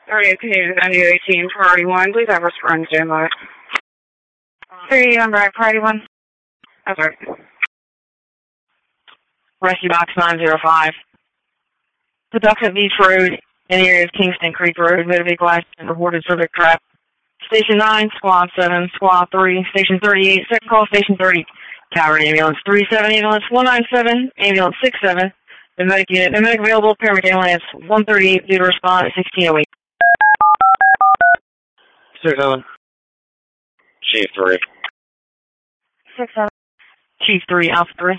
3018, 18, priority 1. Please have respond standby. 3 on right, priority 1. That's right. Rescue box 905. The ducks at Beach Road in the area of Kingston Creek Road. Motor vehicle accident reported subject trap. Station 9, Squad 7, Squad 3, Station 38, second call, Station 30. Cavalry Ambulance 37, Ambulance 197, Ambulance 67. The medic unit, the medic available, paramedic ambulance 138, due to respond at 1608. 6-7. Chief 3. 6-7. Chief 3, Alpha 3.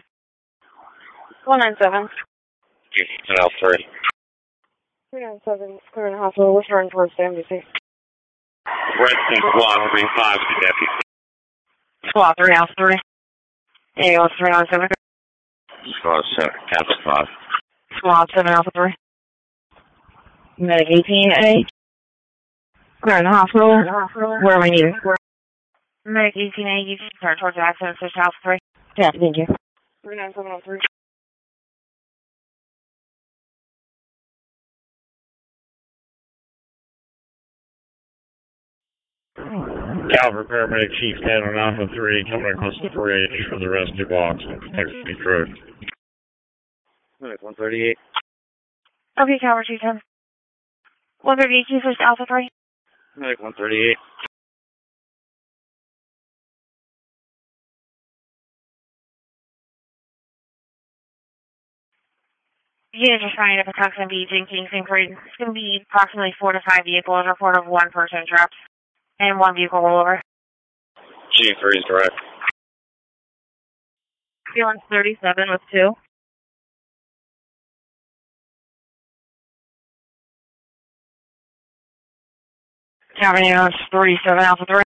197. Chief 10 Alpha 3. 397, clear in the hospital, return towards the embassy. Redstone Squad 35 to deputy. Squad 3, Alpha 3. Ambulance 397. Squad 7, Alpha 5. Squad 7, Alpha 3. Medic 18A. Clear in the hospital. Where are we needed? Medic 18A, you can turn towards the accident, Station Alpha 3. Yeah, thank you. 39703. Calvary Paramedic Chief 10 on Alpha 3, coming across the 4H from the rescue box, next to Beach Road. 138. Okay, Calvary Chief 10. 138, Chief First Alpha 3. Medic 138. Units are trying to Patuxent Beach in Kingston Creek. It's going to be approximately 4 to 5 vehicles, report of 1 person trapped, and 1 vehicle rollover. Chief 3 is direct. Ambulance 37 with 2. Cavalry Ambulance 37 Alpha 3.